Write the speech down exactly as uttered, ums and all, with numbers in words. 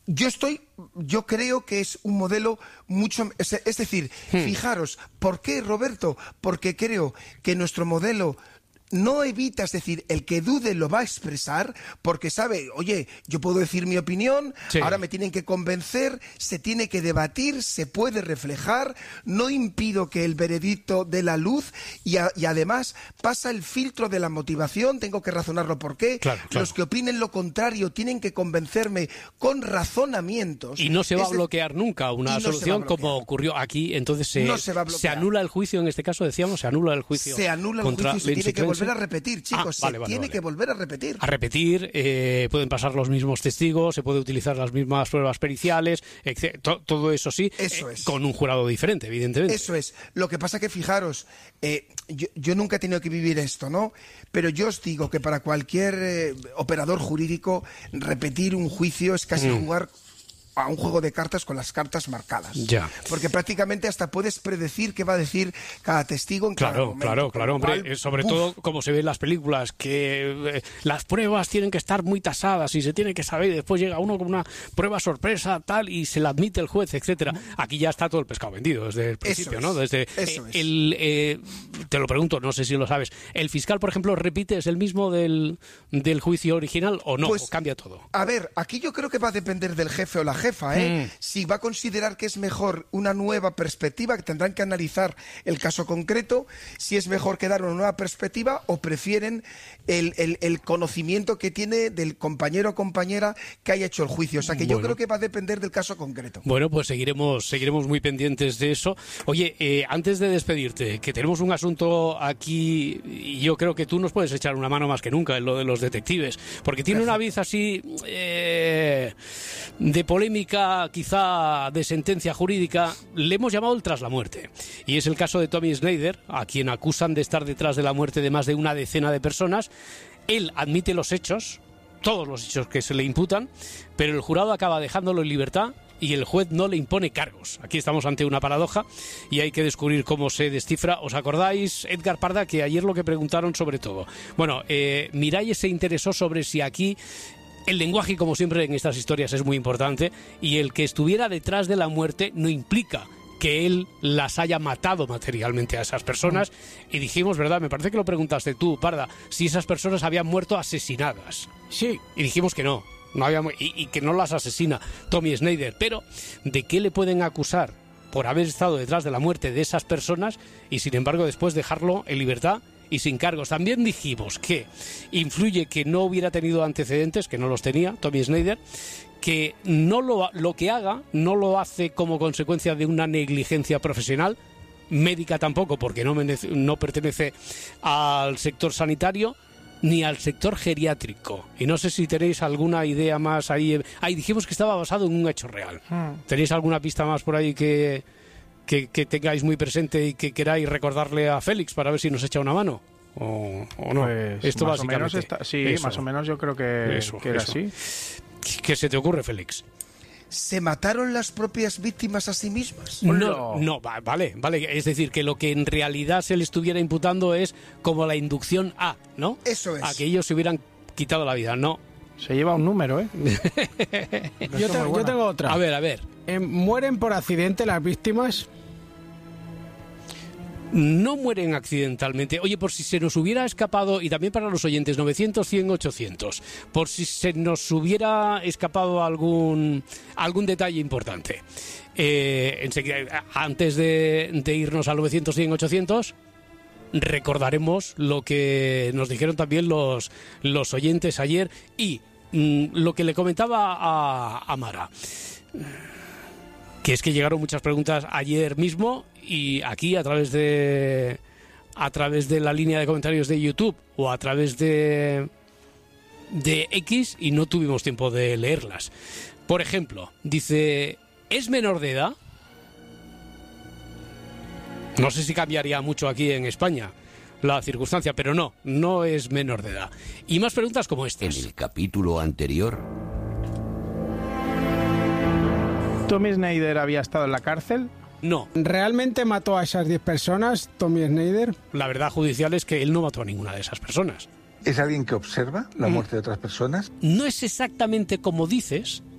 Yo estoy, yo creo que es un modelo mucho, es, es decir, hmm. fijaros, ¿por qué, Roberto? Porque creo que nuestro modelo no evita, es decir, el que dude lo va a expresar porque sabe, oye, yo puedo decir mi opinión, sí. ahora me tienen que convencer, se tiene que debatir, se puede reflejar, no impido que el veredicto dé la luz y, a, y además pasa el filtro de la motivación, tengo que razonarlo por qué, claro, claro. los que opinen lo contrario tienen que convencerme con razonamientos. Y no se va es a bloquear de... nunca una no solución como ocurrió aquí, entonces se, no se, se anula el juicio, en este caso decíamos, se anula el juicio. Se anula el contra juicio, se tiene que volver a repetir, chicos, ah, vale, se vale, tiene vale. que volver a repetir. A repetir, eh, pueden pasar los mismos testigos, se puede utilizar las mismas pruebas periciales, etcétera. Todo eso sí, eso eh, es. con un jurado diferente, evidentemente. Eso es. Lo que pasa que, fijaros, eh, yo, yo nunca he tenido que vivir esto, ¿no? Pero yo os digo que para cualquier eh, operador jurídico, repetir un juicio es casi mm. jugar a un juego de cartas con las cartas marcadas. Ya. Porque prácticamente hasta puedes predecir qué va a decir cada testigo en cada claro, momento. Claro, claro, hombre. Cual, sobre uf. todo, como se ve en las películas, que eh, las pruebas tienen que estar muy tasadas y se tiene que saber, y después llega uno con una prueba sorpresa, tal, y se la admite el juez, etcétera. Aquí ya está todo el pescado vendido desde el principio, Eso ¿no? Desde Eso eh, es. el eh, te lo pregunto, no sé si lo sabes. ¿El fiscal, por ejemplo, repite, es el mismo del, del juicio original o no? Pues, ¿O cambia todo? A ver, aquí yo creo que va a depender del jefe o la jefa, ¿eh? Mm. Si va a considerar que es mejor una nueva perspectiva, que tendrán que analizar el caso concreto, si es mejor que dar una nueva perspectiva o prefieren el, el, el conocimiento que tiene del compañero o compañera que haya hecho el juicio. O sea que bueno. yo creo que va a depender del caso concreto. Bueno, pues seguiremos, seguiremos muy pendientes de eso. Oye, eh, antes de despedirte, que tenemos un asunto aquí y yo creo que tú nos puedes echar una mano más que nunca en lo de los detectives, porque tiene Perfecto. Una viz así eh, de polémica, quizá de sentencia jurídica, le hemos llamado el tras la muerte. Y es el caso de Tommy Snyder, a quien acusan de estar detrás de la muerte de más de una decena de personas. Él admite los hechos, todos los hechos que se le imputan, pero el jurado acaba dejándolo en libertad y el juez no le impone cargos. Aquí estamos ante una paradoja y hay que descubrir cómo se descifra. ¿Os acordáis, Edgar Parda, que ayer lo que preguntaron sobre todo? Bueno, eh, Miralles se interesó sobre si aquí el lenguaje, como siempre en estas historias, es muy importante, y el que estuviera detrás de la muerte no implica que él las haya matado materialmente a esas personas. Y dijimos, ¿verdad? Me parece que lo preguntaste tú, Parda, si esas personas habían muerto asesinadas. Sí. Y dijimos que no, no había, y, y que no las asesina Tommy Snyder. Pero, ¿de qué le pueden acusar por haber estado detrás de la muerte de esas personas y, sin embargo, después dejarlo en libertad y sin cargos? También dijimos que influye que no hubiera tenido antecedentes, que no los tenía Tommy Snyder, que no lo, lo que haga no lo hace como consecuencia de una negligencia profesional, médica tampoco, porque no, no pertenece al sector sanitario ni al sector geriátrico. Y no sé si tenéis alguna idea más ahí. Ahí dijimos que estaba basado en un hecho real. Hmm. ¿Tenéis alguna pista más por ahí que... Que, que tengáis muy presente y que queráis recordarle a Félix para ver si nos echa una mano? ¿O, o no? Pues Esto más básicamente. O menos está, sí, eso. Más o menos yo creo que, eso, que era eso. así. ¿Qué se te ocurre, Félix? ¿Se mataron las propias víctimas a sí mismas? No, no, vale, vale. Es decir, que lo que en realidad se le estuviera imputando es como la inducción a, ¿no? Eso es. A que ellos se hubieran quitado la vida, no. Se lleva un número, ¿eh? yo, te, yo tengo otra. A ver, a ver. Eh, ¿Mueren por accidente las víctimas? No mueren accidentalmente. Oye, por si se nos hubiera escapado, y también para los oyentes, novecientos, cien, ochocientos, por si se nos hubiera escapado algún algún detalle importante. Eh, enseguida, antes de, de irnos al novecientos, cien, ochocientos, recordaremos lo que nos dijeron también los, los oyentes ayer y mm, lo que le comentaba a, a Mara, que es que llegaron muchas preguntas ayer mismo y aquí a través de a través de la línea de comentarios de YouTube o a través de de X y no tuvimos tiempo de leerlas. Por ejemplo, dice, ¿es menor de edad? No sé si cambiaría mucho aquí en España la circunstancia, pero no, no es menor de edad. Y más preguntas como estas. En el capítulo anterior... ¿Tommy Snyder había estado en la cárcel? No. ¿Realmente mató a esas diez personas, Tommy Snyder? La verdad judicial es que él no mató a ninguna de esas personas. ¿Es alguien que observa la muerte de otras personas? No es exactamente como dices,